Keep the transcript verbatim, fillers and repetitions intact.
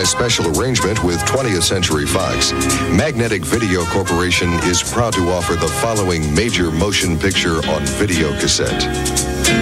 special arrangement with twentieth Century Fox, Magnetic Video Corporation is proud to offer the following major motion picture on video cassette.